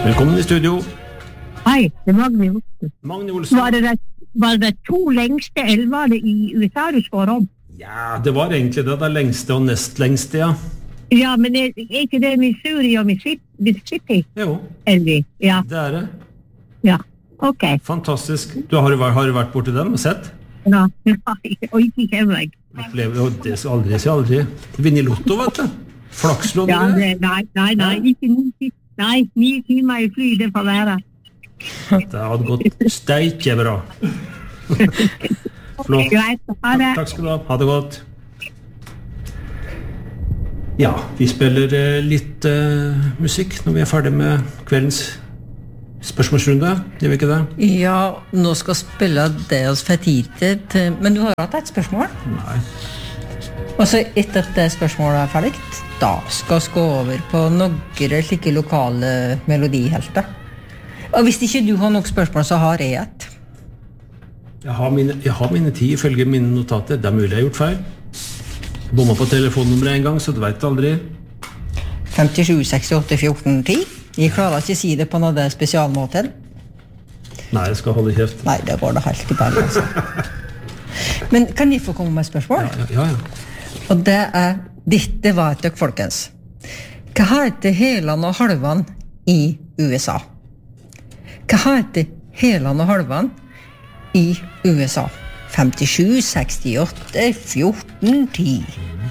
Velkommen i studio. Hei, det er Magne Olsen. Magne Olsen. Var det to lengste elvene i USA du spår om? Ja, det var egentlig det lengste og nest lengste, ja. Ja, men er ikke det Missouri og Mississippi? Jo, Elvi, ja. det det. Ja, ok. Fantastisk. Har du vært borti dem og sett? Ja, og ikke kjenner jeg. Det skal aldri si aldri. Vinn i lotto, vet du. Flakslån. Ja, nei, ikke 9 timer i fly, det får være. Det hadde gått steike bra. Flott. Greit, ha det. Takk skal du ha. Ha det godt. Ja, vi spiller litt musikk når vi ferdig med kveldens spørsmålsrunde. Gjør vi ikke det? Ja, nå skal spille det oss for tid til, men du har hatt et spørsmål? Nei. Og så etter at det spørsmålet ferdig, da skal vi gå over på noen slike lokale melodihelter. Og hvis ikke du har nok spørsmål, så har jeg et. Jeg har mine 10 ifølge mine notater. Det mulig jeg har gjort feil. Bomma på telefonnummeret en gang, så du vet aldri. 57 68 14 10. Jeg klarer ikke å si det på noe spesialmåte. Nei, jeg skal holde kjeft. Nei, det går det helt i ball, altså. Men kan jeg få komme med spørsmål? Ja. Og dette var et folkens. Hva heter helene og halvene i USA? Hva heter helene og halvene i USA? 57, 68, 14, 10.